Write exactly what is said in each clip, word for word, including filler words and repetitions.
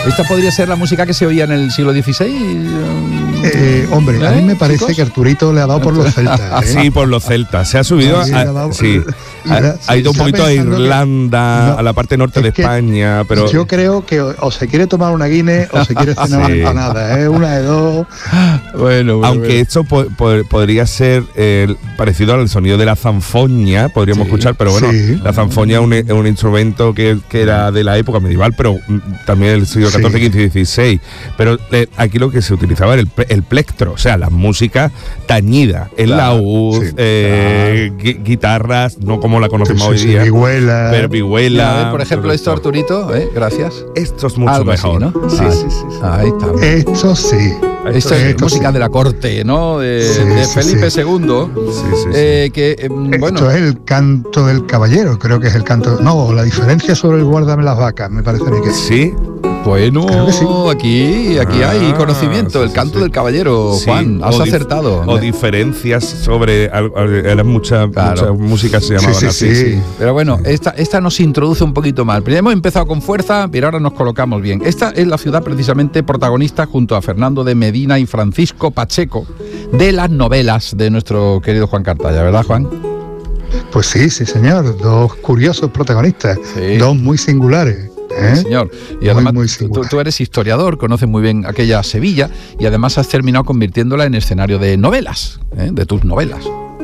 ¿Esta podría ser la música que se oía en el siglo dieciséis? Eh, hombre, ¿Eh? a mí me parece ¿Chicos? que Arturito le ha dado por los celtas. ¿eh? Sí, por los celtas. Se ha subido, sí, a, dado, sí. ha, ha ido un poquito a Irlanda, no, a la parte norte de España, pero yo creo que o, o se quiere tomar una Guinness o se quiere cenar sí. una empanada, ¿eh? Una de dos. Bueno, bueno aunque bueno. esto po po podría ser eh, parecido al sonido de la zanfoña, podríamos sí. escuchar, pero bueno, sí. la zanfoña es un, un instrumento que, que era de la época medieval, pero también del siglo catorce, quince y dieciséis. Pero eh, aquí lo que se utilizaba era el, el plectro, o sea, la música tañida, el claro, laúd, sí, eh, claro. guitarras, no como la conocemos sí, hoy sí, día. Vihuela. Pero vihuela. Ver, por ejemplo, esto, Arturito, ¿eh? Gracias. Esto es mucho Algo mejor. Así, ¿no? Sí, ah, sí, sí, sí. Ahí está. Esto sí. Esto es esto música sí. de la corte, ¿no? De, sí, de Felipe sí. segundo. Sí, sí, eh, que, eh, bueno. Esto es el canto del caballero, creo que es el canto. No, la diferencia sobre el guárdame las vacas, me parece a mí que sí. Bueno, sí. aquí, aquí ah, hay conocimiento, sí, el canto sí, sí. del caballero, sí. Juan, has o acertado. O diferencias sobre, eran muchas claro. mucha músicas se llamaban sí, sí, así. Sí. Sí. Pero bueno, esta, esta nos introduce un poquito mal. Primero hemos empezado con fuerza, pero ahora nos colocamos bien. Esta es la ciudad precisamente protagonista junto a Fernando de Medina y Francisco Pacheco de las novelas de nuestro querido Juan Cartaya, ¿verdad, Juan? Pues sí, sí señor, dos curiosos protagonistas, sí. dos muy singulares. ¿Eh? Sí, señor. Y además muy, muy tú, tú eres historiador, conoces muy bien aquella Sevilla y además has terminado convirtiéndola en escenario de novelas, ¿eh? de tus novelas.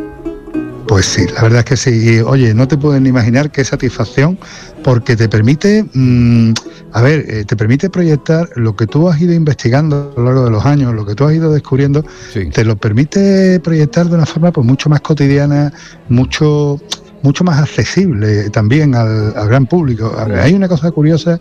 Pues sí, la verdad es que sí. Oye, no te pueden imaginar qué satisfacción, porque te permite, mmm, a ver, eh, te permite proyectar lo que tú has ido investigando a lo largo de los años, lo que tú has ido descubriendo, sí. te lo permite proyectar de una forma pues mucho más cotidiana, mucho... mucho más accesible también al, al gran público. Hay una cosa curiosa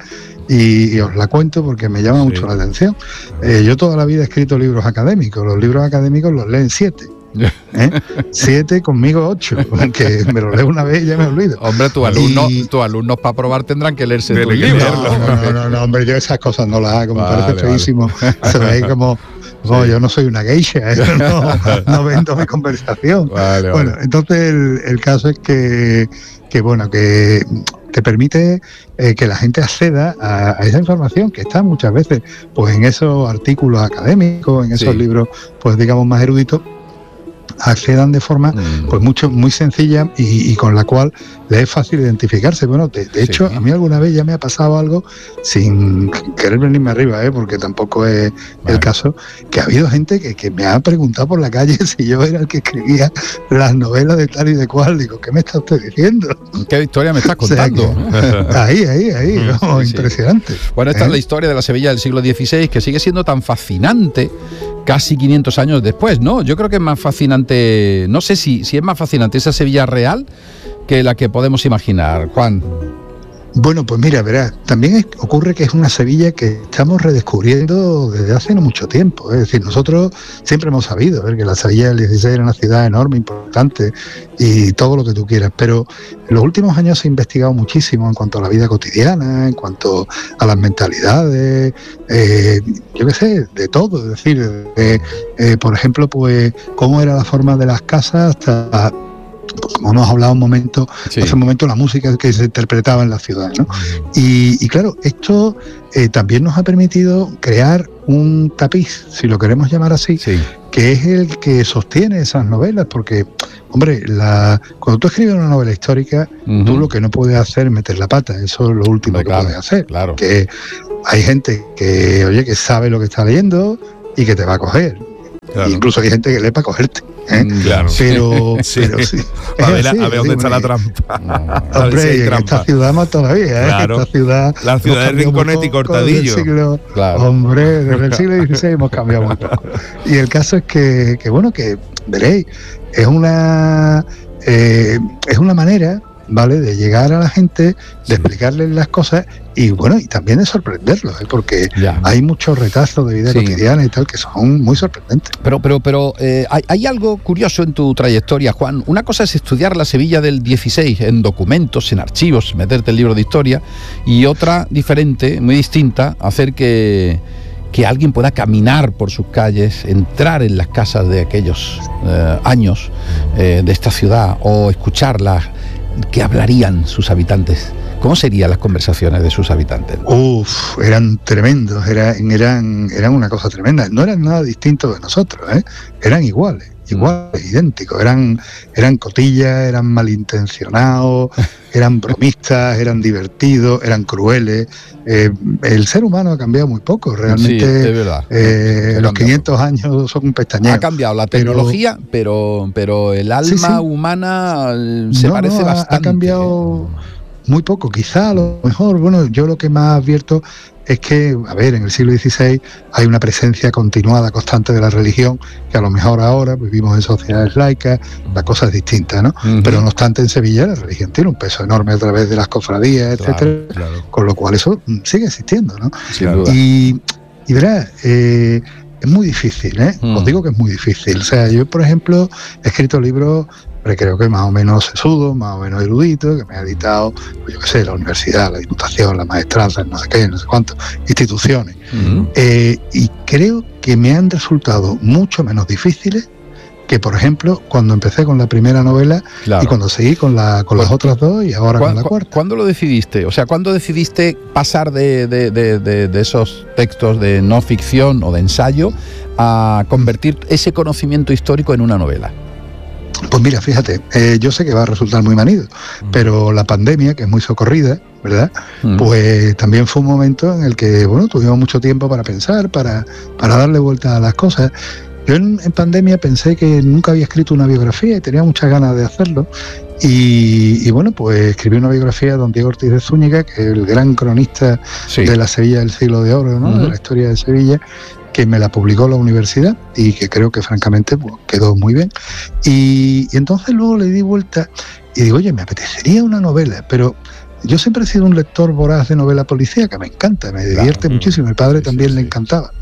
y, y os la cuento porque me llama sí. mucho la atención. Eh, yo toda la vida he escrito libros académicos. Los libros académicos los leen siete. ¿Eh? Siete, conmigo ocho, que me lo leo una vez y ya me olvido. Hombre, tus alumnos, y... tus alumnos para probar tendrán que leerse tu libro. No, no, no, no, hombre, yo esas cosas no las hago, me vale, parece feísimo. Vale. Se ve como... No, sí. yo no soy una geisha, no, no vendo mi conversación. Vale, bueno, vale. entonces el, el caso es que, que bueno, que te permite eh, que la gente acceda a, a esa información que está muchas veces pues en esos artículos académicos, en esos sí. libros, pues digamos más eruditos, accedan de forma mm. pues mucho muy sencilla y, y con la cual le es fácil identificarse. Bueno, de, de hecho, sí. a mí alguna vez ya me ha pasado algo sin querer venirme arriba, ¿eh? porque tampoco es vale. el caso, que ha habido gente que, que me ha preguntado por la calle si yo era el que escribía las novelas de tal y de cual. Digo, ¿qué me está usted diciendo? ¿Qué historia me estás contando? O sea, que, ahí, ahí, ahí, sí, no, sí. impresionante. Bueno, esta ¿Eh? es la historia de la Sevilla del siglo dieciséis, que sigue siendo tan fascinante casi quinientos años después, ¿no? Yo creo que es más fascinante, no sé si, si es más fascinante esa Sevilla real que la que podemos imaginar, Juan. Bueno, pues mira, verás, también es, ocurre que es una Sevilla que estamos redescubriendo desde hace no mucho tiempo. Es decir, nosotros siempre hemos sabido ¿ver? que la Sevilla del dieciséis era una ciudad enorme, importante y todo lo que tú quieras, pero en los últimos años se ha investigado muchísimo en cuanto a la vida cotidiana, en cuanto a las mentalidades, eh, yo qué sé, de todo. Es decir, de, eh, por ejemplo, pues cómo era la forma de las casas hasta... como hemos hablado un momento, sí. hace un momento, la música que se interpretaba en la ciudad, ¿no? Y, y claro, esto eh, también nos ha permitido crear un tapiz, si lo queremos llamar así, sí. que es el que sostiene esas novelas, porque, hombre, la, cuando tú escribes una novela histórica, uh-huh. tú lo que no puedes hacer es meter la pata, eso es lo último no, que claro, puedes hacer, claro. que hay gente que, oye, que sabe lo que está leyendo y que te va a coger. Claro. Incluso hay gente que lee para cogerte. ¿eh? Claro. Pero sí. Pero, sí. A ver, así, a ver dónde está la trampa. No. Hombre, si en trampa. Esta ciudad más todavía, ¿eh? Claro. Esta ciudad. La ciudad de Rinconete y Cortadillo. Siglo, claro. Hombre, desde el siglo dieciséis hemos cambiado un poco. Y el caso es que, que bueno, que veréis, es una, eh, es una manera, ¿vale?, de llegar a la gente, de explicarles las cosas y bueno, y también de sorprenderlos, ¿eh? porque ya. hay muchos retazos de vida sí. cotidiana y tal que son muy sorprendentes. Pero, pero, pero eh, hay, hay algo curioso en tu trayectoria, Juan. Una cosa es estudiar la Sevilla del dieciséis en documentos, en archivos, meterte el libro de historia, y otra diferente, muy distinta, hacer que que alguien pueda caminar por sus calles, entrar en las casas de aquellos eh, años eh, de esta ciudad o escucharlas, que hablarían sus habitantes. ¿cómo serían las conversaciones de sus habitantes? Uf, eran tremendos, eran, eran, eran una cosa tremenda. No eran nada distintos de nosotros, ¿eh? Eran iguales. Igual, idénticos, eran, eran cotillas, eran malintencionados, eran bromistas, eran divertidos, eran crueles. Eh, el ser humano ha cambiado muy poco, realmente. Sí, es verdad. Eh, los quinientos años son un pestañeo. Ha cambiado la tecnología, pero, pero el alma sí, sí. humana se no, parece no, bastante. Ha cambiado muy poco, quizá a lo mejor. Bueno, yo lo que más advierto es que, a ver, en el siglo dieciséis hay una presencia continuada, constante de la religión, que a lo mejor ahora vivimos en sociedades laicas, la cosa es distinta, ¿no? Uh-huh. Pero no obstante, en Sevilla la religión tiene un peso enorme a través de las cofradías, claro, etcétera, claro. Con lo cual eso sigue existiendo, ¿no? Sin duda. Y, y verás, eh, es muy difícil, ¿eh? Uh-huh. Os digo que es muy difícil. O sea, yo, por ejemplo, he escrito libros, pero creo que más o menos sesudo, más o menos erudito, que me ha editado, pues yo qué sé, la universidad, la diputación, la maestranza, no sé qué, no sé cuántas instituciones. Uh-huh. Eh, y creo que me han resultado mucho menos difíciles que, por ejemplo, cuando empecé con la primera novela, claro, y cuando seguí con, la, con las otras dos y ahora con la cuarta. ¿Cuándo lo decidiste? O sea, ¿cuándo decidiste pasar de, de, de, de, de esos textos de no ficción o de ensayo a convertir ese conocimiento histórico en una novela? Pues mira, fíjate, eh, yo sé que va a resultar muy manido, mm. pero la pandemia, que es muy socorrida, ¿verdad? Mm. Pues también fue un momento en el que, bueno, tuvimos mucho tiempo para pensar, para, para darle vuelta a las cosas. Yo en, en pandemia pensé que nunca había escrito una biografía y tenía muchas ganas de hacerlo. Y, y bueno, pues escribí una biografía de don Diego Ortiz de Zúñiga, que es el gran cronista sí. de la Sevilla del siglo de oro, ¿no? Mm. De la historia de Sevilla, que me la publicó la universidad y que creo que francamente pues, quedó muy bien. Y, y entonces luego le di vuelta y digo, oye, me apetecería una novela, pero yo siempre he sido un lector voraz de novela policíaca, me encanta, me divierte claro. muchísimo, mi padre sí, también sí, le sí. encantaba.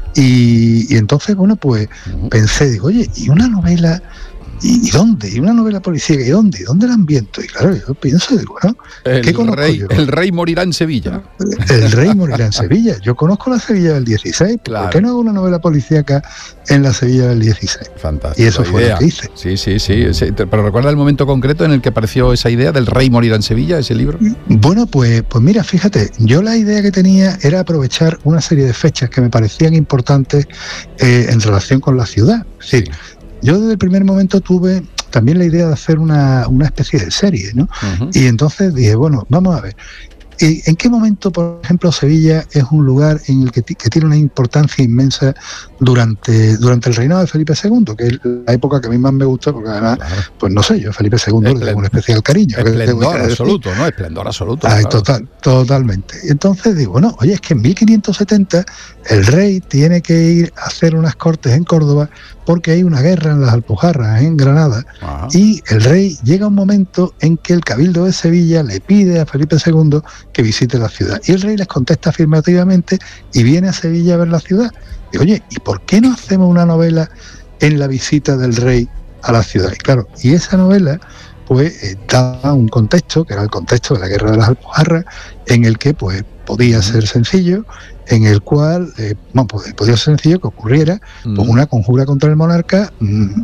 Y, y entonces, bueno, pues uh-huh. pensé, digo, oye, ¿y una novela? ¿Y, ¿Y dónde? ¿Y una novela policíaca? ¿Y dónde? ¿Y dónde la ambiento? Y claro, yo pienso, digo, ¿no? El, ¿qué rey, yo? el rey morirá en Sevilla. El rey morirá en Sevilla. Yo conozco la Sevilla del dieciséis. Claro. ¿Por qué no hago una novela policíaca en la Sevilla del dieciséis? Fantástico. Y eso fue idea. lo que hice. Sí, sí, sí, sí. Pero ¿recuerda el momento concreto en el que apareció esa idea del rey morirá en Sevilla, ese libro? Bueno, pues, pues mira, fíjate, yo la idea que tenía era aprovechar una serie de fechas que me parecían importantes eh, en relación con la ciudad. Es decir, sí. yo desde el primer momento tuve también la idea de hacer una, una especie de serie, ¿no? Uh-huh. Y entonces dije, bueno, vamos a ver, ¿en qué momento, por ejemplo, Sevilla es un lugar en el que, t- que tiene una importancia inmensa durante, durante el reinado de Felipe segundo, que es la época que a mí más me gusta, porque además, claro. pues no sé, yo a Felipe segundo Esplend- le tengo un especial cariño. Esplendor absoluto, ¿no? Esplendor absoluto. Ay, claro. total, totalmente. Y entonces digo, bueno, oye, es que en mil quinientos setenta el rey tiene que ir a hacer unas cortes en Córdoba porque hay una guerra en las Alpujarras, en Granada, Ajá. y el rey llega un momento en que el Cabildo de Sevilla le pide a Felipe segundo que visite la ciudad. Y el rey les contesta afirmativamente y viene a Sevilla a ver la ciudad. Y oye, ¿y por qué no hacemos una novela en la visita del rey a la ciudad? Y claro, y esa novela pues eh, daba un contexto, que era el contexto de la guerra de las Alpujarras, en el que pues podía uh-huh. ser sencillo, en el cual, eh, bueno, pues, podía ser sencillo que ocurriera uh-huh. pues, una conjura contra el monarca mmm,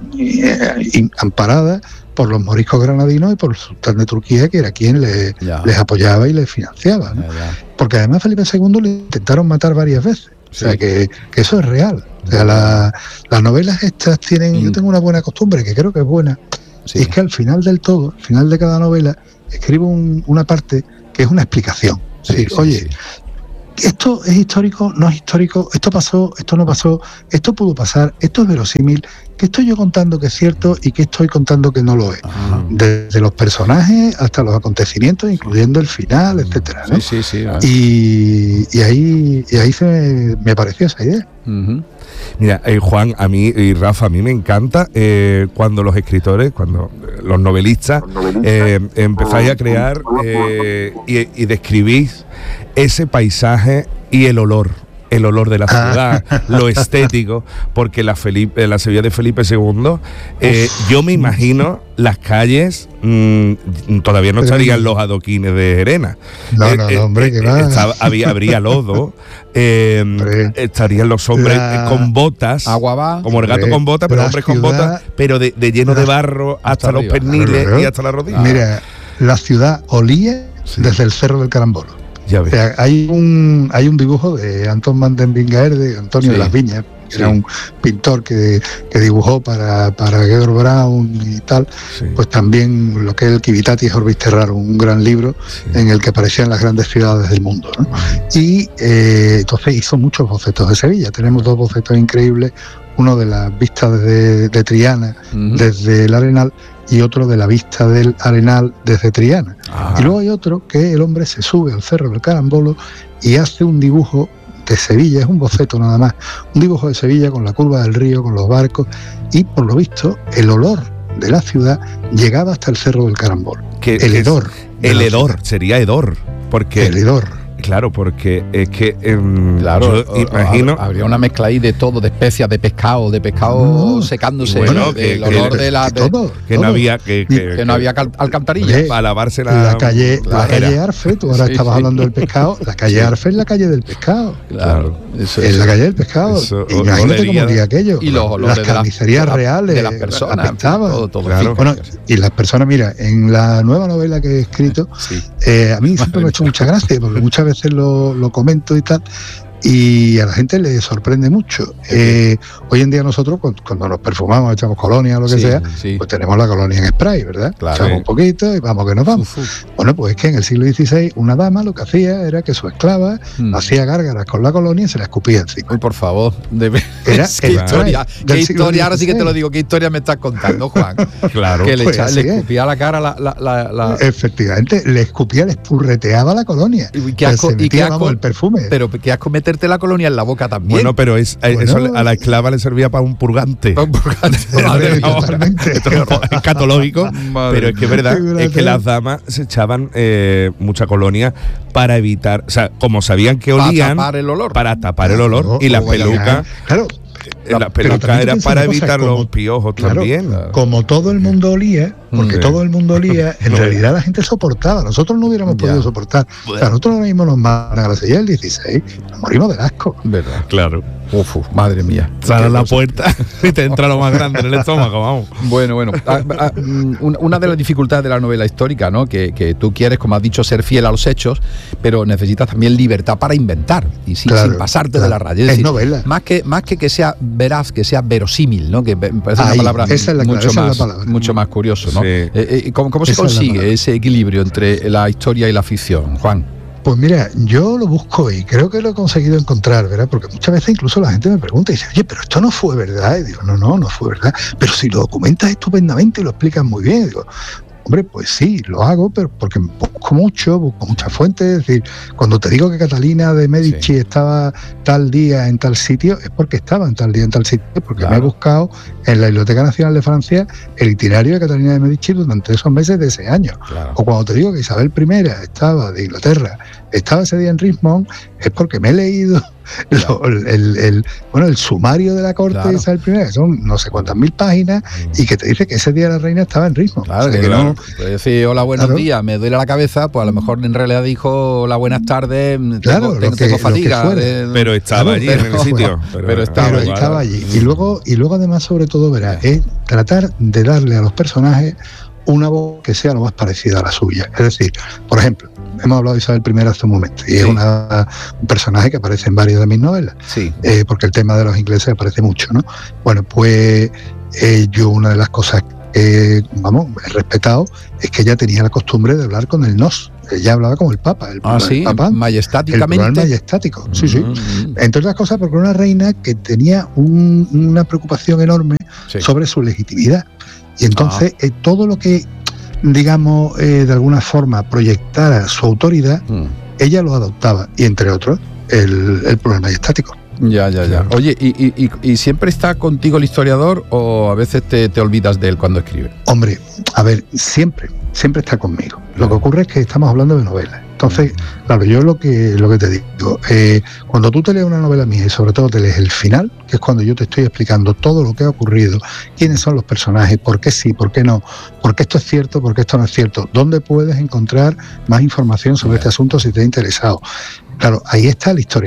eh, amparada por los moriscos granadinos y por el sultán de Turquía, que era quien le, les apoyaba y les financiaba, ¿no? Ya, ya. Porque además Felipe segundo le intentaron matar varias veces. Sí. O sea, que, que eso es real. O sea, la, las novelas estas tienen... Mm. Yo tengo una buena costumbre, que creo que es buena, sí. y es que al final del todo, al final de cada novela, escribo un, una parte que es una explicación. Sí, sí, sí, oye, sí. esto es histórico, no es histórico, esto pasó, esto no pasó, esto pudo pasar, esto es verosímil, que estoy yo contando que es cierto y que estoy contando que no lo es. Ajá. Desde los personajes hasta los acontecimientos, incluyendo el final, etcétera, ¿no? Sí, sí, sí. ¿no? Y, y ahí, y ahí se me, me apareció esa idea. Uh-huh. Mira, eh, Juan, a mí y Rafa, a mí me encanta eh, cuando los escritores, cuando los novelistas, eh, empezáis a crear eh, y, y describís ese paisaje y el olor. El olor de la ciudad, ah. lo estético, porque la, Felipe, la Sevilla de Felipe segundo, eh, yo me imagino las calles, mmm, todavía no estarían los adoquines de Gerena. No, eh, no, eh, hombre, que va. Estaba, había, habría lodo, eh, estarían los hombres la... con botas, agua va, como el gato hombre, con botas, pero hombres ciudad, con botas, pero de, de lleno la... de barro hasta, hasta los perniles claro, y hasta la rodilla. Mira, la ciudad olía sí. desde el Cerro del Carambolo. Ya ves. O sea, hay un hay un dibujo de Antón van den Wingaer, de Antonio sí. de las Viñas, que sí. era un pintor que, que dibujó para, para Georg Braun y tal, sí. pues también lo que es el Civitatis Orbis Terrarum, un gran libro sí. en el que aparecían las grandes ciudades del mundo, ¿no? Y eh, entonces hizo muchos bocetos de Sevilla. Tenemos dos bocetos increíbles, uno de las vistas de, de Triana uh-huh. desde el Arenal, y otro de la vista del Arenal desde Triana. Ah. Y luego hay otro que el hombre se sube al Cerro del Carambolo y hace un dibujo de Sevilla, es un boceto nada más, un dibujo de Sevilla con la curva del río, con los barcos, y por lo visto el olor de la ciudad llegaba hasta el Cerro del Carambolo. Que el hedor. El hedor, sería hedor, porque... El hedor. Claro, porque es que eh, claro, yo imagino habría una mezcla ahí de todo, de especias, de pescado, de pescado no, secándose, bueno, de, que, el olor que, de la de, todo, que todo. no había que, que, que no había cal, alcantarillas para lavarse la, la calle, la calle Arfe. Tú ahora sí, estabas sí. hablando del pescado. La calle Arfe es la calle del pescado. Claro, eso, es eso. la calle del pescado. Eso, imagínate cómo haría aquello. Y los las carnicerías de la, reales de las personas, todo, todo claro. Bueno, y las personas, mira, en la nueva novela que he escrito, sí. eh, a mí siempre me ha hecho mucha gracia porque muchas veces lo, lo comento y tal, y a la gente le sorprende mucho. Eh, hoy en día nosotros cuando nos perfumamos, echamos colonia o lo que sí, sea, sí. pues tenemos la colonia en spray, ¿verdad? Claro. Echamos un poquito y vamos que nos vamos. Uf, uf. Bueno, pues es que en el siglo dieciséis una dama lo que hacía era que su esclava mm. hacía gárgaras con la colonia y se la escupía encima. Uy, por favor. De... Era ¿Qué historia? ¿Qué historia? Ahora sí que te lo digo. ¿Qué historia me estás contando, Juan? Claro. Que le, pues echa, le escupía la cara la, la, la, la... Efectivamente, le escupía, le espurreteaba la colonia. ¿Y qué asco, se metía, y qué asco, vamos, el perfume. Pero qué asco meterte la colonia en la boca también. Bueno, pero es, bueno, eso a la esclava le servía para un purgante. Para un purgante. Madre, totalmente. Esto es escatológico, pero es que es verdad, es que las damas se echaban eh, mucha colonia para evitar, o sea, como sabían que olían, para tapar el olor. Para tapar el olor no, y la peluca. Claro. La, la peluca era para evitar como, los piojos claro, también. Como todo el mundo olía, porque sí. todo el mundo olía, en realidad la gente soportaba. Nosotros no hubiéramos ya. podido soportar. O sea, nosotros ahora mismo nos mandan a la Sevilla del dieciséis, nos morimos del asco. ¿Verdad? Claro. Uf, uf, madre mía. Sale a la puerta y te entra lo más grande en el estómago, vamos. Bueno, bueno. A, a, una de las dificultades de la novela histórica, ¿no? Que, que tú quieres, como has dicho, ser fiel a los hechos, pero necesitas también libertad para inventar y sin, claro, sin pasarte claro. de la raya. Es, es decir, novela. Más que, más que que sea veraz, que sea verosímil, ¿no? Que me parece Ahí, una palabra esa es la mucho, clave, más, esa es la palabra. mucho más curioso, ¿no? Sí. Eh, eh, ¿Cómo, cómo se consigue ese equilibrio entre la historia y la ficción, Juan? Pues mira, yo lo busco y creo que lo he conseguido encontrar, ¿verdad? Porque muchas veces incluso la gente me pregunta y dice, oye, pero esto no fue verdad. Y digo, no, no, no fue verdad. Pero si lo documentas estupendamente y lo explicas muy bien. Y digo, hombre, pues sí, lo hago, pero porque busco mucho, busco muchas fuentes. Es decir, cuando te digo que Catalina de Medici sí. estaba tal día en tal sitio, es porque estaba en tal día en tal sitio, porque claro. me he buscado en la Biblioteca Nacional de Francia el itinerario de Catalina de Medici durante esos meses de ese año. Claro. O cuando te digo que Isabel primera estaba de Inglaterra, estaba ese día en Richmond, es porque me he leído Lo, el, el, el, bueno, el sumario de la corte claro. de Isabel primera, que son no sé cuántas mil páginas, y que te dice que ese día la reina estaba en Richmond. Claro, o sea, que, que claro. no. Puede decir hola, buenos claro. días, me duele la cabeza, pues a lo mejor en realidad dijo hola, buenas tardes, claro, tengo, tengo, que, tengo fatiga. De, pero estaba claro, allí pero, en el sitio. Pero, pero estaba, pero estaba allí. Y luego, y luego además, sobre todo, verás, es tratar de darle a los personajes una voz que sea lo más parecida a la suya. Es decir, por ejemplo, hemos hablado de Isabel primera hace un momento, y sí. es una, un personaje que aparece en varias de mis novelas, sí. eh, porque el tema de los ingleses aparece mucho, ¿no? Bueno, pues eh, yo una de las cosas que, vamos, he respetado es que ella tenía la costumbre de hablar con el nos. Ella hablaba como el Papa, el, ah, el sí, Papa, majestáticamente. El majestático, mm-hmm. sí, sí. Mm-hmm. Entre otras cosas, porque era una reina que tenía un, una preocupación enorme sí. sobre su legitimidad. Y entonces ah. eh, todo lo que, digamos, eh, de alguna forma proyectara su autoridad, mm. ella lo adoptaba. Y entre otros, el, el poder majestático. Ya, ya, ya. Oye, ¿y, y, y siempre está contigo el historiador o a veces te, te olvidas de él cuando escribe? Hombre, a ver, siempre, siempre está conmigo. Lo que ocurre es que estamos hablando de novelas. Entonces, claro, yo lo que lo que te digo, eh, cuando tú te lees una novela mía y sobre todo te lees el final, que es cuando yo te estoy explicando todo lo que ha ocurrido, quiénes son los personajes, por qué sí, por qué no, por qué esto es cierto, por qué esto no es cierto, dónde puedes encontrar más información sobre este asunto si te ha interesado. Claro, ahí está el historiador.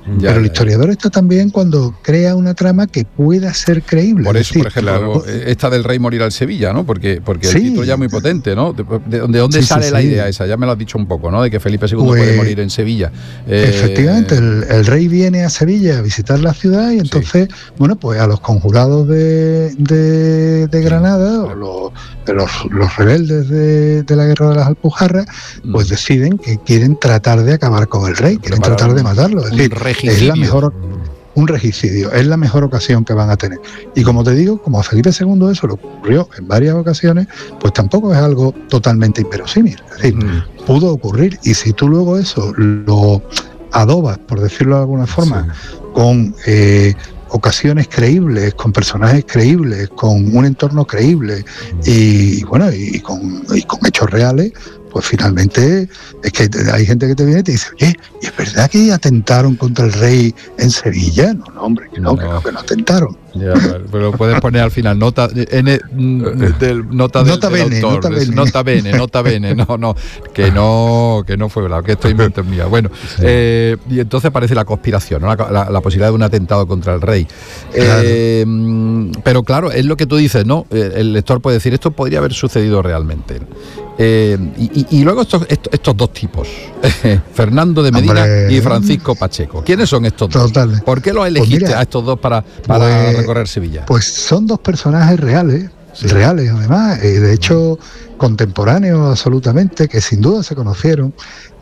Ya, pero el historiador ya. está también cuando crea una trama que pueda ser creíble. Por eso, decir, por ejemplo, claro, esta del rey morirá en Sevilla, ¿no? Porque, porque sí, el título ya es muy potente, ¿no? ¿De, de, de dónde sí, sale sí, la sí. idea esa? Ya me lo has dicho un poco, ¿no? De que Felipe segundo pues, puede morir en Sevilla. Eh, efectivamente, el, el rey viene a Sevilla a visitar la ciudad y entonces, sí. bueno, pues a los conjurados de, de, de Granada, sí. o los, los, los rebeldes de, de la guerra de las Alpujarras, mm. pues deciden que quieren tratar de acabar con el rey, quieren Preparar tratar de matarlo. Es decir, es la mejor, un regicidio, es la mejor ocasión que van a tener. Y como te digo, como a Felipe segundo eso le ocurrió en varias ocasiones, pues tampoco es algo totalmente inverosímil. Es decir, mm. pudo ocurrir, y si tú luego eso lo adobas, por decirlo de alguna forma, sí. con eh, ocasiones creíbles, con personajes creíbles, con un entorno creíble, mm. y, y bueno, y, y, con, y con hechos reales, pues finalmente es que hay gente que te viene y te dice, oye, ¿y es verdad que atentaron contra el rey en Sevilla? No, no, hombre, que no, no. que no, que no atentaron. Ya, pero puedes poner al final nota N del nota del, nota del bene, autor, nota bene, nota bene, nota bene, no, no, que no, que no fue verdad, que esto invento mía. Bueno, sí. eh, y entonces aparece la conspiración, ¿no? la, la, la posibilidad de un atentado contra el rey. Claro. Eh, pero claro, es lo que tú dices, ¿no? El lector puede decir, esto podría haber sucedido realmente. Eh, y, y luego estos, estos, estos dos tipos, Fernando de Medina Hombre. y Francisco Pacheco. ¿Quiénes son estos dos? Total. ¿Por qué los elegiste pues mira, a estos dos para, para pues, recorrer Sevilla? Pues son dos personajes reales, sí. reales además, eh, de hecho contemporáneos absolutamente, que sin duda se conocieron.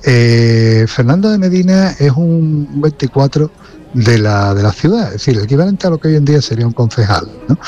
Eh, Fernando de Medina es un veinticuatro de la de la ciudad, es decir, el equivalente a lo que hoy en día sería un concejal, ¿no?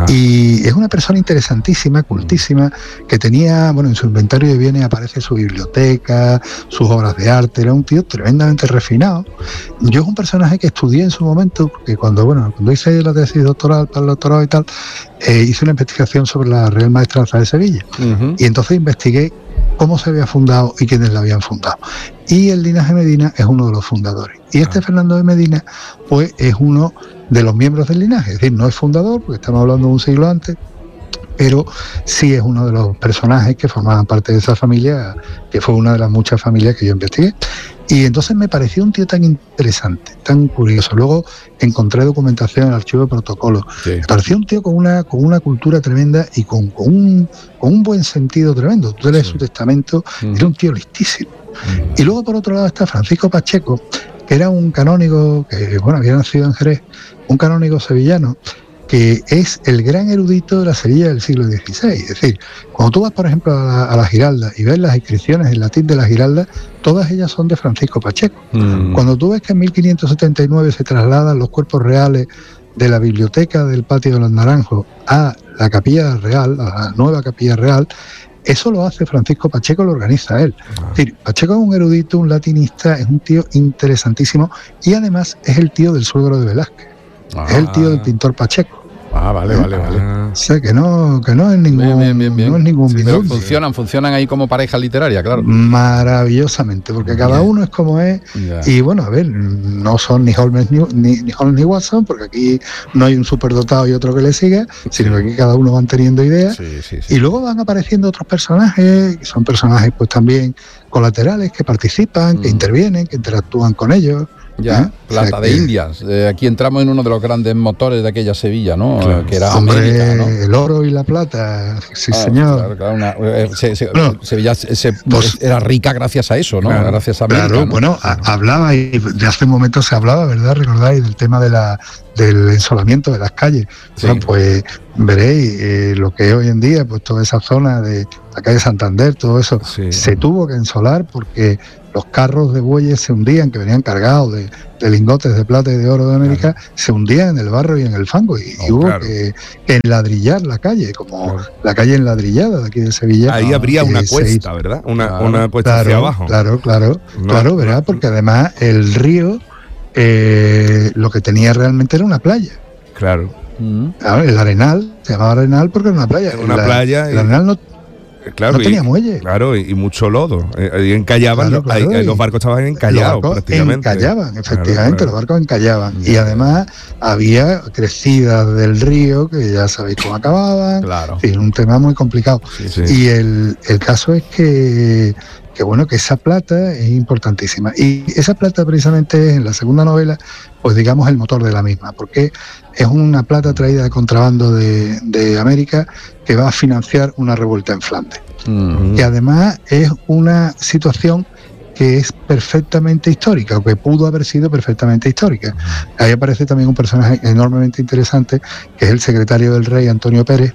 Y es una persona interesantísima, cultísima, que tenía, bueno, en su inventario de bienes aparece su biblioteca, sus obras de arte, era un tío tremendamente refinado. Yo es un personaje que estudié en su momento, porque cuando, bueno, cuando hice la tesis doctoral para el doctorado y tal, eh, hice una investigación sobre la Real Maestranza de Sevilla, uh-huh. y entonces investigué cómo se había fundado y quiénes la habían fundado. Y el linaje Medina es uno de los fundadores. Y este ah. Fernando de Medina, pues es uno de los miembros del linaje. Es decir, no es fundador, porque estamos hablando de un siglo antes, pero sí es uno de los personajes que formaban parte de esa familia, que fue una de las muchas familias que yo investigué. Y entonces me pareció un tío tan interesante, tan curioso. Luego encontré documentación en el archivo de protocolo. Sí. Me pareció un tío con una, con una cultura tremenda y con, con, un, con un buen sentido tremendo. Tú lees sí. su testamento, mm. era un tío listísimo. Mm. Y luego por otro lado está Francisco Pacheco, que era un canónigo, que bueno, había nacido en Jerez, un canónigo sevillano, que es el gran erudito de la Sevilla del siglo dieciséis. Es decir, cuando tú vas, por ejemplo, a la, a la Giralda y ves las inscripciones en latín de la Giralda, todas ellas son de Francisco Pacheco. Mm. Cuando tú ves que en mil quinientos setenta y nueve se trasladan los cuerpos reales de la biblioteca del Patio de los Naranjos a la Capilla Real, a la nueva Capilla Real, eso lo hace Francisco Pacheco, lo organiza él. Ah. Es decir, Pacheco es un erudito, un latinista, es un tío interesantísimo y además es el tío del suegro de Velázquez. Ah. Es el tío del pintor Pacheco. Ah, vale, vale, vale. O sea, que no, que no es ningún, bien, bien, bien. No es ningún sí, pero funcionan, funcionan ahí como pareja literaria, claro. Maravillosamente, porque cada bien. uno es como es. Ya. Y bueno, a ver, no son ni Holmes ni, ni, ni Holmes ni Watson, porque aquí no hay un superdotado y otro que le siga, sino que aquí cada uno van teniendo ideas. Sí, sí, sí. Y luego van apareciendo otros personajes, que son personajes pues también colaterales, que participan, mm. que intervienen, que interactúan con ellos. Ya, ¿eh? Plata o sea, de que, Indias. Eh, aquí entramos en uno de los grandes motores de aquella Sevilla, ¿no? Claro. Que era Hombre, América, ¿no? El oro y la plata, sí, claro, señor. Claro, claro, una, eh, se, se, no, Sevilla se, pues, era rica gracias a eso, ¿no? Claro, gracias a América. Claro, ¿no? bueno, a, hablaba, y de hace un momento se hablaba, ¿verdad? ¿Recordáis? Del tema de la del ensolamiento de las calles. Sí. Bueno, pues veréis eh, lo que es hoy en día, pues toda esa zona de la calle Santander, todo eso, sí. se tuvo que ensolar porque los carros de bueyes se hundían, que venían cargados de, de lingotes de plata y de oro de América, claro. se hundían en el barro y en el fango, y, oh, y hubo claro. que, que enladrillar la calle, como claro. la calle enladrillada de aquí de Sevilla. Ahí habría una cuesta, hizo. ¿verdad? Una, claro. una cuesta claro, hacia abajo. Claro, claro, no, claro, ¿verdad? No. Porque además el río eh, lo que tenía realmente era una playa. Claro. Claro, el Arenal, se llamaba Arenal porque era una playa. Era una la, playa. El Arenal no Claro, no y, tenía muelle. Claro, y, y mucho lodo. Y encallaban, claro, claro, ahí, y los barcos estaban encallados los barcos prácticamente. Encallaban, efectivamente, claro, claro. los barcos encallaban. Yeah. Y además había crecidas del río, que ya sabéis cómo acababan. Claro. Es un tema muy complicado. Sí, sí. Y el, el caso es que que bueno, que esa plata es importantísima. Y esa plata precisamente es en la segunda novela, pues digamos el motor de la misma, porque es una plata traída de contrabando de, de América que va a financiar una revuelta en Flandes. Mm-hmm. Y además es una situación que es perfectamente histórica, o que pudo haber sido perfectamente histórica. Ahí aparece también un personaje enormemente interesante, que es el secretario del rey, Antonio Pérez,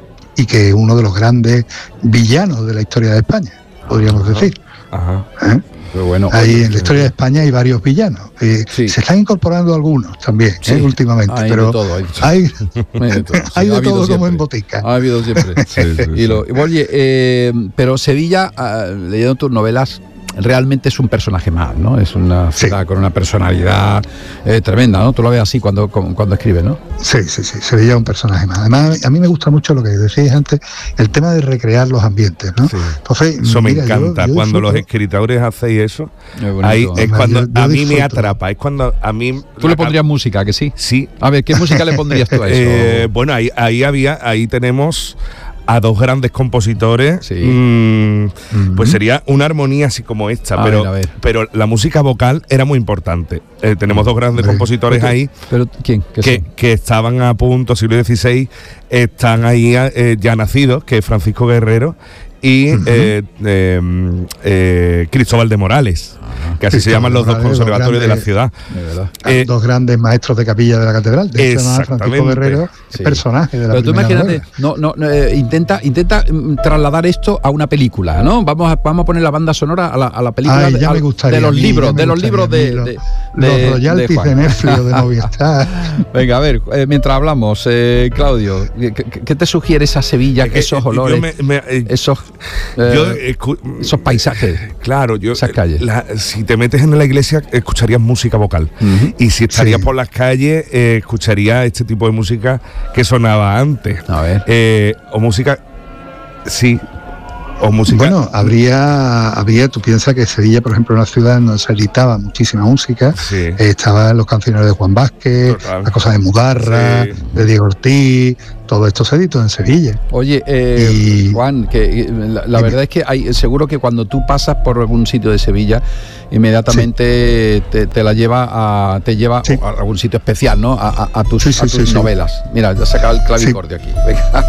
y que es uno de los grandes villanos de la historia de España, podríamos Ajá. decir. Ajá. ¿Eh? Pero bueno, ahí oye, en la historia de España hay varios villanos. Eh, sí. Se están incorporando algunos también, sí. ¿eh? últimamente. Hay pero de todo, hay, hay, hay de todo, sí, hay de todo como en botica. Ha habido siempre. sí, sí, sí. Y lo, oye, eh, pero Sevilla, uh, leyendo tus novelas, realmente es un personaje más, ¿no? Es una ciudad sí. con una personalidad eh, tremenda, ¿no? Tú lo ves así cuando, cuando escribes, ¿no? Sí, sí, sí, Sevilla es un personaje más. Además, a mí me gusta mucho lo que decías antes, el tema de recrear los ambientes, ¿no? Sí. Entonces, eso mira, me encanta, yo, yo cuando disfruto. Los escritores hacéis eso, es ahí es cuando yo, yo a mí disfruto. Me atrapa, es cuando a mí... ¿Tú le pondrías música, que sí? Sí. A ver, ¿qué música le pondrías tú a eso? Eh, bueno, ahí, ahí había, ahí tenemos... a dos grandes compositores, sí. mmm, uh-huh. pues sería una armonía así como esta, a pero, ver, a ver. pero la música vocal era muy importante. Eh, tenemos dos grandes Hombre, compositores pero, ahí pero, ¿quién? Que, que estaban a punto, siglo dieciséis, están ahí eh, ya nacidos, que es Francisco Guerrero y uh-huh. eh, eh, eh, Cristóbal de Morales, uh-huh. que así Cristóbal se llaman los Morales, dos conservatorios de la ciudad. De verdad. Eh, dos grandes maestros de capilla de la catedral. De hecho, Francisco Guerrero sí. es personaje de la Pero tú imagínate, no, no, no, eh, intenta, intenta trasladar esto a una película, ¿no? Vamos a, vamos a poner la banda sonora a la, a la película Ay, de, ya me gustaría, de los mí, libros, de los libros de, de, de, los royalties de, de Netflix o de Movistar. Venga, a ver, eh, mientras hablamos, eh, Claudio, ¿qué, ¿qué te sugiere esa Sevilla, que esos olores, me, me, eh, esos eh, yo, escu- esos paisajes, claro, yo esas calles? La, si te metes en la iglesia escucharías música vocal uh-huh. y si estarías sí. por las calles eh, escucharías este tipo de música que sonaba antes. A ver. Eh, o música, sí. O música. Bueno, habría, habría, tú piensas que Sevilla, por ejemplo, una ciudad donde se editaba muchísima música, sí. eh, estaban los cancioneros de Juan Vázquez, Total. Las cosas de Mudarra, sí. de Diego Ortiz, todo esto se editó en Sevilla. Oye, eh, y, Juan, que la, la verdad es que hay, seguro que cuando tú pasas por algún sitio de Sevilla, inmediatamente sí. te, te la lleva a, te lleva sí. a algún sitio especial, ¿no? A, a, a tus, sí, sí, a tus sí, novelas. Sí. Mira, ya saca el clavicordio sí. aquí. Venga.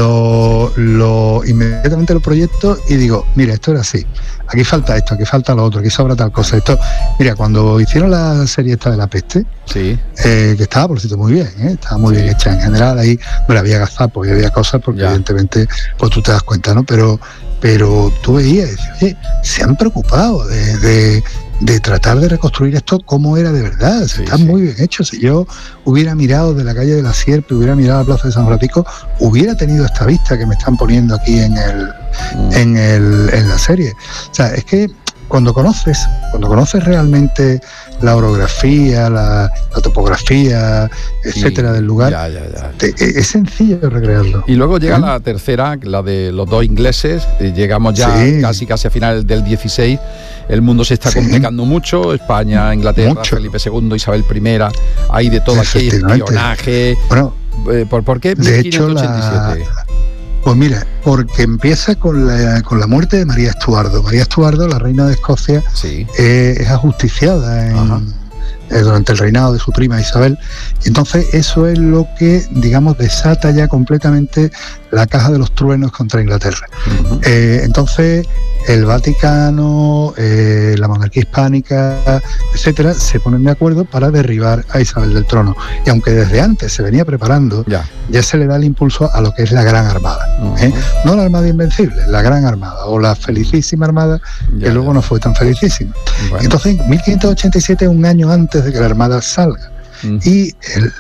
Lo, lo inmediatamente lo proyecto y digo, mira, esto era así. Aquí falta esto, aquí falta lo otro, aquí sobra tal cosa. Esto, mira, cuando hicieron la serie esta de La Peste, sí. eh, que estaba, por cierto, muy bien, ¿eh? estaba muy sí. bien hecha en general, ahí bueno, había gazapos y había cosas, porque ya. evidentemente, pues tú te das cuenta, ¿no? Pero, pero tú veías y decías, oye, se han preocupado de, de, de tratar de reconstruir esto como era de verdad. Sí, Están sí. muy bien hechos. Si yo hubiera mirado de la calle de la Sierpe, hubiera mirado a la Plaza de San Francisco, hubiera tenido esta vista que me están poniendo aquí en el, mm. en el, en la serie. O sea, es que cuando conoces, cuando conoces realmente la orografía, la, la topografía, etcétera, sí, del lugar, ya, ya, ya. Te, es sencillo recrearlo. Y luego llega ¿Eh? la tercera, la de los dos ingleses, llegamos ya sí. casi casi a final del dieciséis, el mundo se está sí. complicando mucho, España, Inglaterra, mucho. Felipe segundo, Isabel primera, hay de todo aquí, espionaje. Bueno, eh, ¿por, ¿por qué de hecho la... Pues mira, porque empieza con la, con la muerte de María Estuardo. María Estuardo, la reina de Escocia, sí. eh, es ajusticiada en, eh, durante el reinado de su prima Isabel. Y entonces eso es lo que, digamos, desata ya completamente la caja de los truenos contra Inglaterra. Uh-huh. Eh, entonces el Vaticano, eh, la monarquía hispánica, etcétera, se ponen de acuerdo para derribar a Isabel del trono. Y aunque desde antes se venía preparando, ya, ya se le da el impulso a lo que es la Gran Armada. Uh-huh. ¿eh? No la Armada Invencible, la Gran Armada, o la Felicísima Armada, ya, que luego ya. no fue tan felicísima. Bueno. Entonces, mil quinientos ochenta y siete, un año antes de que la Armada salga. Uh-huh. Y el,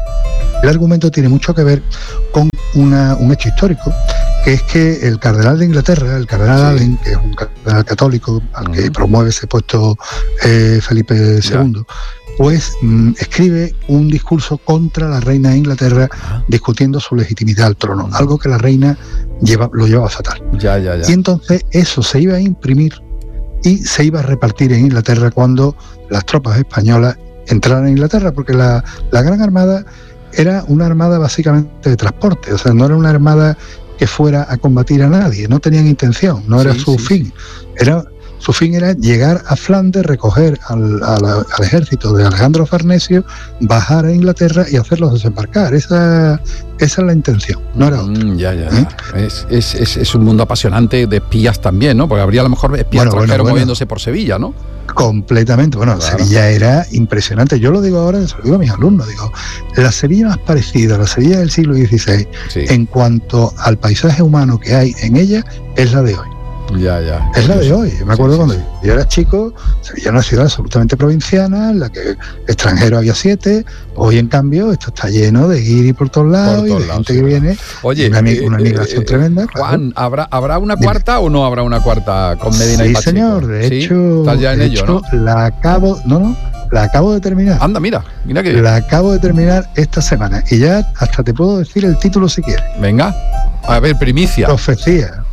el argumento tiene mucho que ver con una, un hecho histórico, que es que el cardenal de Inglaterra, el cardenal sí. Allen, que es un cardenal católico al uh-huh. que promueve ese puesto eh, Felipe segundo, yeah. pues mm, escribe un discurso contra la reina de Inglaterra, uh-huh. discutiendo su legitimidad al trono, uh-huh. algo que la reina lleva, lo llevaba fatal. Ya, ya, ya. Y entonces eso se iba a imprimir y se iba a repartir en Inglaterra cuando las tropas españolas entraran en Inglaterra, porque la, la Gran Armada era una armada básicamente de transporte, o sea, no era una armada que fuera a combatir a nadie, no tenían intención, no era sí, su sí, fin, era, su fin era llegar a Flandes, recoger al, al, al ejército de Alejandro Farnesio, bajar a Inglaterra y hacerlos desembarcar. Esa, esa es la intención, no era otra. Mm, ya, ya. ¿Eh? Es, es, es, es un mundo apasionante de espías también, ¿no? Porque habría a lo mejor espías bueno, extranjeros bueno, bueno. moviéndose por Sevilla, ¿no? Completamente. Bueno, claro. Sevilla era impresionante. Yo lo digo ahora, se lo digo a mis alumnos, digo, la Sevilla más parecida a la Sevilla del siglo dieciséis, sí. en cuanto al paisaje humano que hay en ella, es la de hoy. Ya, ya. Es la de hoy. Me acuerdo sí, sí, cuando sí. yo era chico, Sevilla era una ciudad absolutamente provinciana, en la que extranjeros había siete. Hoy, en cambio, esto está lleno de guiri por todos lados por todos y de lados, gente sí, que viene. Oye, una, eh, una migración eh, tremenda. Juan, claro. ¿habrá, ¿habrá una cuarta Dime. o no habrá una cuarta con Medina sí, y Pacheco? Señor, de ¿Sí? hecho, Estás ya en de ello, hecho, ¿no? La acabo, no, no, la acabo de terminar. Anda, mira, mira que La acabo de terminar esta semana y ya hasta te puedo decir el título si quieres. Venga, a ver, primicia. Profecía.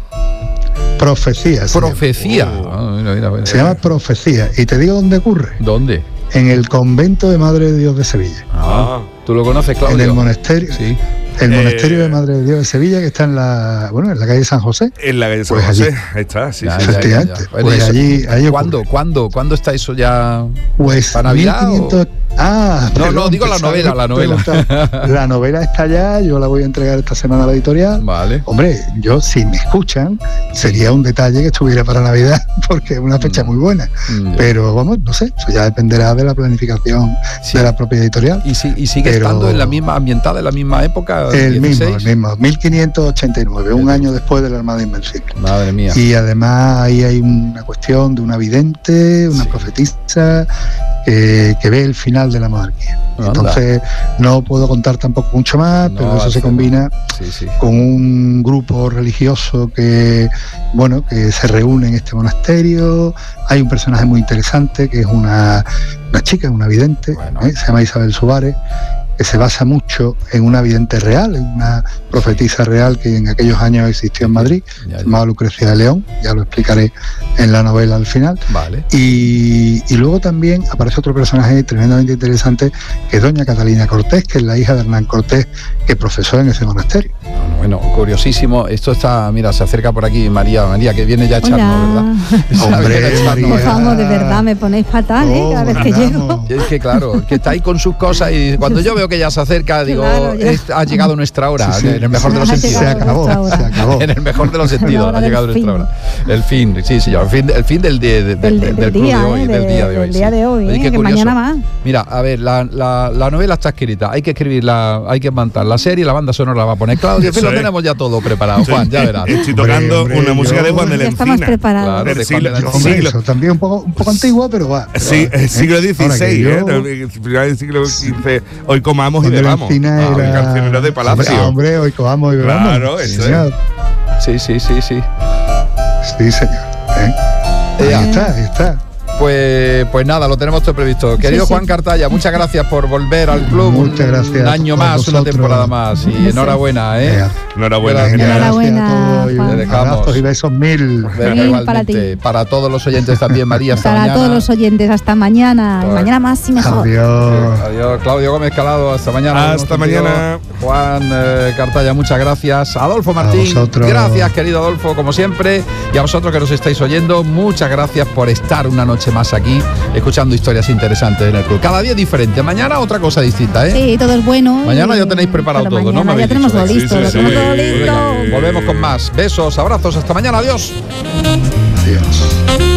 Profecía. Se Profecía. Llama. Oh, mira, mira, mira. Se llama Profecía. Y te digo dónde ocurre. ¿Dónde? En el convento de Madre de Dios de Sevilla. Ah, ¿tú lo conoces, Claudio? En el monasterio. Sí. El eh, monasterio de Madre de Dios de Sevilla, que está en la, bueno, en la calle San José. En la calle San pues José, allí. ahí está, sí, ya, sí. Ya, ya, ya. Pues allí, allí ¿Cuándo, ¿Cuándo, ¿Cuándo está eso ya? Pues ¿para Navidad mil quinientos... o...? Ah, no, perdón, no, digo la novela, la novela. La novela está ya, yo la voy a entregar esta semana a la editorial. Vale. Hombre, yo, si me escuchan, sería un detalle que estuviera para Navidad, porque es una fecha mm. muy buena. Mm. Pero vamos, no sé, eso ya dependerá de la planificación sí. de la propia editorial. ¿Y, si, y sigue Pero estando en la misma, ambientada en la misma época? El dieciséis? mismo, el mismo, mil quinientos ochenta y nueve, un año después de la Armada Invencible. Madre mía. Y además ahí hay una cuestión de una vidente, una sí. profetisa, que, que ve el final de la monarquía. Anda. Entonces no puedo contar tampoco mucho más, no, pero eso se combina sí, sí. con un grupo religioso que, bueno, que se reúne en este monasterio. Hay un personaje muy interesante que es una, una chica, una vidente, bueno. ¿eh? Se llama Isabel Suárez, que se basa mucho en una vidente real, en una profetisa real que en aquellos años existió en Madrid, ya, ya. se llamaba Lucrecia de León, ya lo explicaré en la novela al final. Vale. Y, y luego también aparece otro personaje tremendamente interesante, que es doña Catalina Cortés, que es la hija de Hernán Cortés, que profesó en ese monasterio. Bueno, curiosísimo. Esto está, mira, se acerca por aquí María, María, que viene ya a echarnos, ¿verdad? Hombre, María. Por favor, de verdad, me ponéis fatal, ¿eh? Cada vez que llego. Es que claro, que está ahí con sus cosas y cuando yo veo que ya se acerca, digo, claro, es, ha llegado nuestra hora, sí, sí. en el mejor de los sentidos. Se acabó, se acabó. En el mejor de los sentidos, ha llegado nuestra hora. El fin, sí, señor, el fin, el fin del, de, de, del, del, del, del día, de hoy, eh, del día de hoy. Del día de hoy, sí. eh, Oye, que mañana más. Mira, a ver, la, la, la novela está escrita, hay que escribirla, hay que montar la serie, la banda sonora la va a poner Claudio, en fin, lo tenemos ya todo preparado, Juan, ya verás. Estoy tocando hombre, hombre, una música de Juan de la Encina. Estamos preparados. Claro, del siglo, de hombre, eso, también un poco, un poco antigua, pero va. Pero sí, el siglo dieciséis, yo, ¿eh? Final del siglo quince, hoy comamos y bebamos. Ah, cancionero de Palacio. Hombre, hombre, hoy comamos y bebamos. Claro, eso señor. Sí, sí, sí, sí. Sí, señor. ¿Eh? Ahí eh. está, ahí está. Pues, pues nada, lo tenemos todo previsto. Querido sí, sí. Juan Cartaya, muchas gracias por volver al club. Muchas un, gracias. Un año más, vosotros. Una temporada más. Y sí. enhorabuena, ¿eh? Enhorabuena. Gracias. Enhorabuena. Le dejamos. Y besos mil. Venga, para ti. Para todos los oyentes también, María. Hasta para mañana. todos los oyentes, hasta mañana. Pues, mañana más y mejor. Adiós. Adiós, Claudio Gómez Calado. Hasta mañana. Hasta mañana. Juan eh, Cartaya, muchas gracias. Adolfo Martín, gracias, querido Adolfo, como siempre. Y a vosotros que nos estáis oyendo, muchas gracias por estar una noche más aquí, escuchando historias interesantes en el club. Cada día diferente. Mañana otra cosa distinta, ¿eh? Sí, todo es bueno. Mañana ya tenéis preparado todo, ¿no? Ya tenemos todo listo. Sí, sí, sí. Todo listo. Volvemos con más. Besos, abrazos. Hasta mañana. Adiós. Adiós.